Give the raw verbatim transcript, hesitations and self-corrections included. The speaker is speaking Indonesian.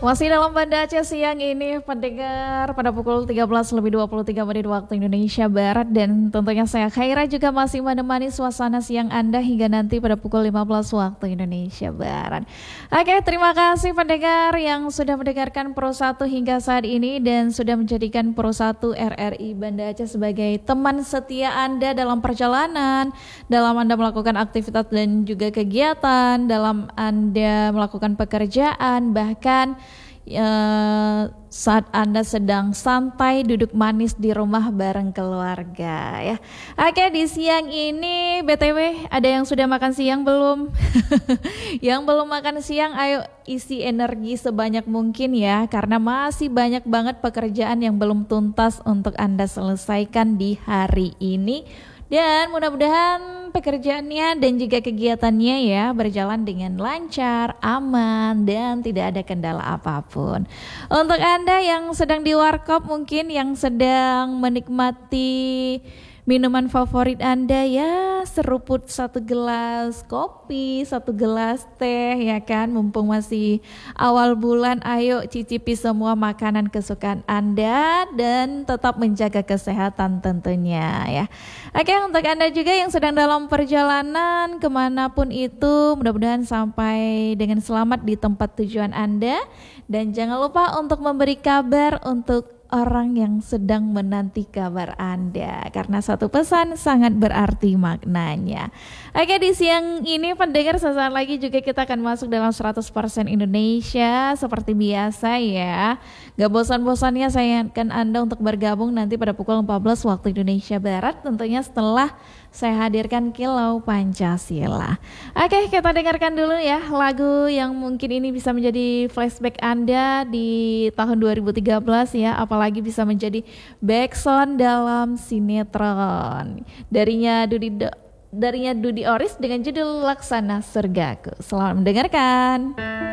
Masih dalam Banda Aceh siang ini pendengar pada pukul tiga belas lebih dua puluh tiga menit waktu Indonesia Barat, dan tentunya saya Khaira juga masih menemani suasana siang Anda hingga nanti pada pukul lima belas waktu Indonesia Barat. Oke, terima kasih pendengar yang sudah mendengarkan Pro satu hingga saat ini dan sudah menjadikan Pro satu R R I Banda Aceh sebagai teman setia Anda dalam perjalanan, dalam Anda melakukan aktivitas dan juga kegiatan, dalam Anda melakukan pekerjaan, bahkan Uh, saat Anda sedang santai duduk manis di rumah bareng keluarga ya. Oke, di siang ini B T W ada yang sudah makan siang belum? Yang belum makan siang, ayo isi energi sebanyak mungkin ya, karena masih banyak banget pekerjaan yang belum tuntas untuk Anda selesaikan di hari ini. Dan mudah-mudahan pekerjaannya dan juga kegiatannya ya berjalan dengan lancar, aman, dan tidak ada kendala apapun. Untuk Anda yang sedang di warkop, mungkin yang sedang menikmati minuman favorit Anda ya, seruput satu gelas kopi, satu gelas teh ya kan, mumpung masih awal bulan, ayo cicipi semua makanan kesukaan Anda dan tetap menjaga kesehatan tentunya ya. Oke, untuk Anda juga yang sedang dalam perjalanan kemanapun itu, mudah-mudahan sampai dengan selamat di tempat tujuan Anda, dan jangan lupa untuk memberi kabar untuk orang yang sedang menanti kabar Anda, karena satu pesan sangat berarti maknanya. Oke, di siang ini pendengar, sesaat lagi juga kita akan masuk dalam seratus persen Indonesia seperti biasa ya. Gak bosan-bosannya saya akan Anda untuk bergabung nanti pada pukul empat belas waktu Indonesia Barat, tentunya setelah saya hadirkan Kilau Pancasila. Oke, kita dengarkan dulu ya lagu yang mungkin ini bisa menjadi flashback Anda di tahun dua ribu tiga belas ya, apalagi bisa menjadi backsound dalam sinetron. Darinya Dudi darinya Dudi Oris dengan judul Laksana Surgaku. Selamat mendengarkan.